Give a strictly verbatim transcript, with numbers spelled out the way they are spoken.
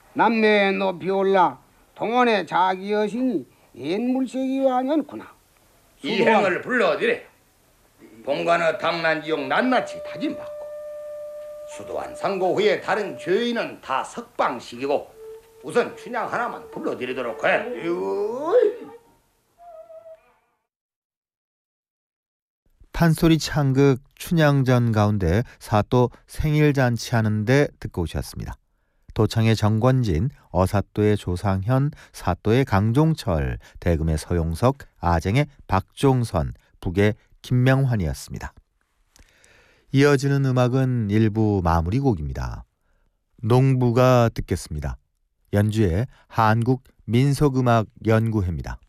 남매에 높이 올라 동원의 자기 여신이 옛물색이 와년구나. 이 행을 불러들여 본관의 당난지용 낱낱이 다짐받고 수도한 상고 후에 다른 죄인은 다 석방시키고 우선 춘향 하나만 불러드리도록 해. 판소리 창극 춘향전 가운데 사또 생일잔치 하는데 듣고 오셨습니다. 도청의 정권진, 어사또의 조상현, 사또의 강종철, 대금의 서용석, 아쟁의 박종선, 북의 김명환이었습니다. 이어지는 음악은 일부 마무리곡입니다. 농부가 듣겠습니다. 연주의 한국민속음악연구회입니다.